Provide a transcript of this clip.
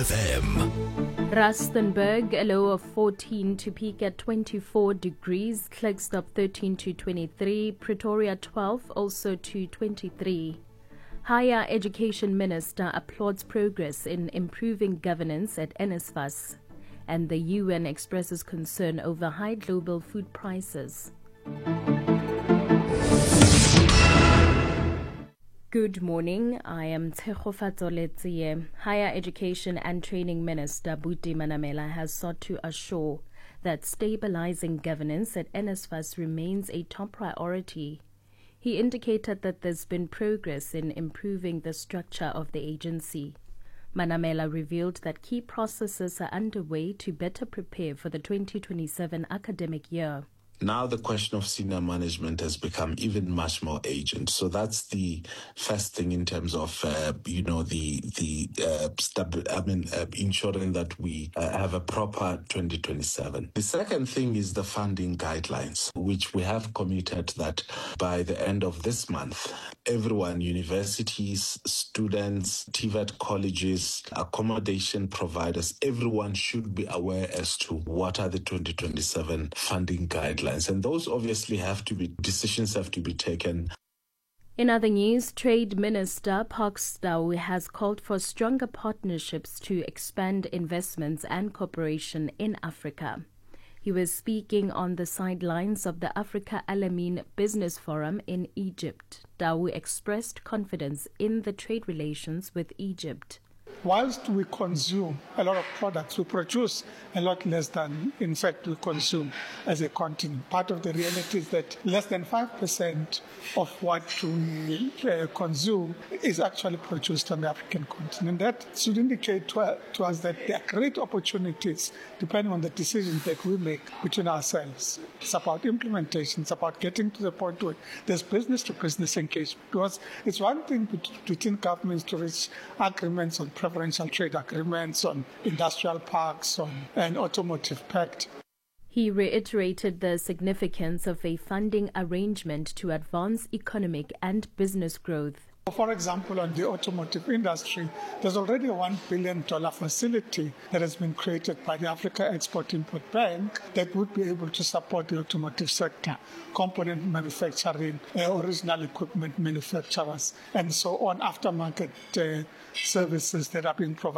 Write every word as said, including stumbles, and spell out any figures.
F M. Rustenburg, a low of fourteen to peak at twenty-four degrees. Klerksdorp thirteen to twenty-three. Pretoria twelve, also to twenty-three. Higher Education Minister applauds progress in improving governance at NSFAS. And the U N expresses concern over high global food prices. Good morning, I am Tshegofatso Letsie. Higher Education and Training Minister Buti Manamela has sought to assure that stabilizing governance at NSFAS remains a top priority. He indicated that there's been progress in improving the structure of the agency. Manamela revealed that key processes are underway to better prepare for the twenty twenty-seven academic year. Now the question of senior management has become even much more urgent. So that's the first thing in terms of, uh, you know, the the uh, stab- I mean, uh, ensuring that we uh, have a proper twenty twenty-seven. The second thing is the funding guidelines, which we have committed that by the end of this month, everyone, universities, students, T V E T colleges, accommodation providers, everyone should be aware as to what are the twenty twenty-seven funding guidelines. And those obviously have to be, decisions have to be taken. In other news, Trade Minister Park Stawu has called for stronger partnerships to expand investments and cooperation in Africa. He was speaking on the sidelines of the Africa Alamein Business Forum in Egypt. Stawu expressed confidence in the trade relations with Egypt. Whilst we consume a lot of products, we produce a lot less than, in fact, we consume as a continent. Part of the reality is that less than five percent of what we uh, consume is actually produced on the African continent. That should indicate to, to us that there are great opportunities, depending on the decisions that we make between ourselves. It's about implementation. It's about getting to the point where there's business-to-business engagement. Because it's one thing between governments to reach agreements on preferential trade agreements, on industrial parks, on an automotive pact. He reiterated the significance of a funding arrangement to advance economic and business growth. For example, on the automotive industry, there's already a one billion dollars facility that has been created by the Africa Export-Import Bank that would be able to support the automotive sector, component manufacturing, uh, original equipment manufacturers, and so on, aftermarket uh, services that are being provided.